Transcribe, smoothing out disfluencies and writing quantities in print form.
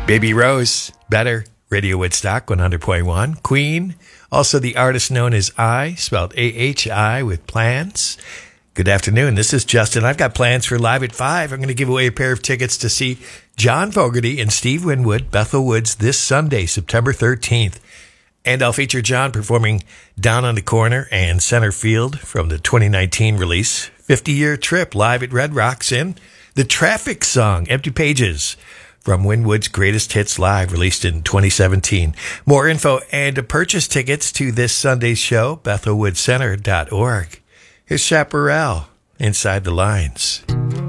Baby Rose, Better, Radio Woodstock 100.1. Queen, also the artist known as I, spelled A-H-I with Plans. Good afternoon. This is Justin. I've got plans for Live at 5. I'm going to give away a pair of tickets to see John Fogerty and Steve Winwood, Bethel Woods, this Sunday, September 13th. And I'll feature John performing Down on the Corner and Center Field from the 2019 release, 50-Year Trip, live at Red Rocks, and the Traffic song, Empty Pages, from Winwood's Greatest Hits Live, released in 2017. More info and to purchase tickets to this Sunday's show, BethelWoodsCenter.org. Here's Chaparral, Inside the Lines.